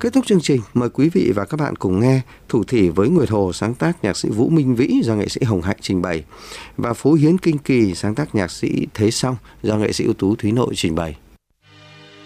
Kết thúc chương trình, mời quý vị và các bạn cùng nghe Thủ Thỉ với Nguyệt Hồ sáng tác nhạc sĩ Vũ Minh Vĩ do nghệ sĩ Hồng Hạnh trình bày, và Phố Hiến Kinh Kỳ sáng tác nhạc sĩ Thế Song do nghệ sĩ ưu tú Thúy Nội trình bày.